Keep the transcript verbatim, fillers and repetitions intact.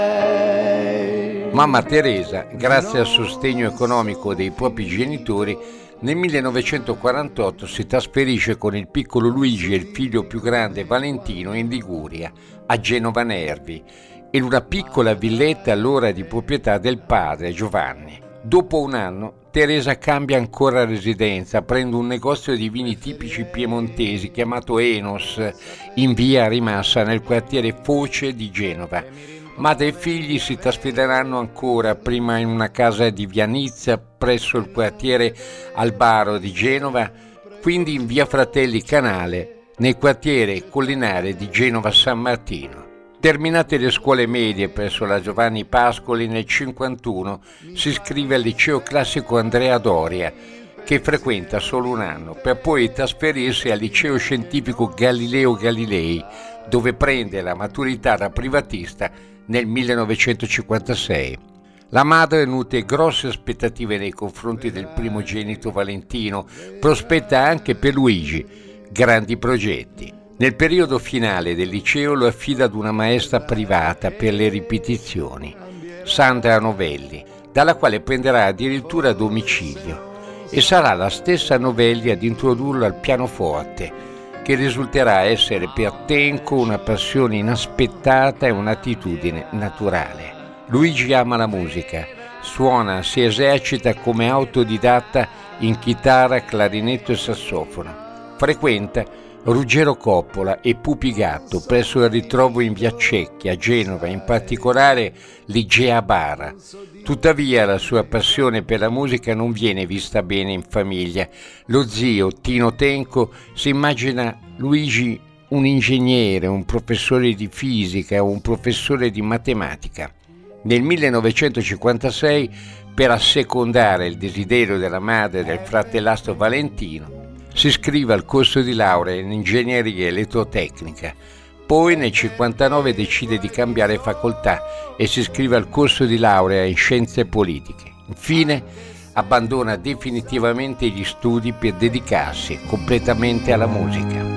Mamma Teresa, grazie al sostegno economico dei propri genitori, nel millenovecentoquarantotto si trasferisce con il piccolo Luigi e il figlio più grande Valentino in Liguria, a Genova Nervi, in una piccola villetta allora di proprietà del padre Giovanni. Dopo un anno Teresa cambia ancora residenza, aprendo un negozio di vini tipici piemontesi chiamato Enos in via Rimassa nel quartiere Foce di Genova. Madre e figli si trasferiranno ancora, prima in una casa di via Nizza presso il quartiere Albaro di Genova, quindi in via Fratelli Canale nel quartiere collinare di Genova San Martino. Terminate le scuole medie presso la Giovanni Pascoli, nel cinquantuno si iscrive al liceo classico Andrea Doria, che frequenta solo un anno, per poi trasferirsi al liceo scientifico Galileo Galilei, dove prende la maturità da privatista nel millenovecentocinquantasei. La madre nutre grosse aspettative nei confronti del primogenito Valentino, prospetta anche per Luigi grandi progetti. Nel periodo finale del liceo lo affida ad una maestra privata per le ripetizioni, Sandra Novelli, dalla quale prenderà addirittura domicilio, e sarà la stessa Novelli ad introdurlo al pianoforte, che risulterà essere per Tenco una passione inaspettata e un'attitudine naturale. Luigi ama la musica, suona, si esercita come autodidatta in chitarra, clarinetto e sassofono. Frequenta Ruggero Coppola e Pupi Gatto presso il ritrovo in via Cecchi a Genova, in particolare Ligea Bara. Tuttavia la sua passione per la musica non viene vista bene in famiglia. Lo zio Tino Tenco si immagina Luigi un ingegnere, un professore di fisica o un professore di matematica. Nel millenovecentocinquantasei, per assecondare il desiderio della madre e del fratellastro Valentino, si iscrive al corso di laurea in ingegneria elettrotecnica. Poi nel cinquantanove decide di cambiare facoltà e si iscrive al corso di laurea in scienze politiche. Infine abbandona definitivamente gli studi per dedicarsi completamente alla musica.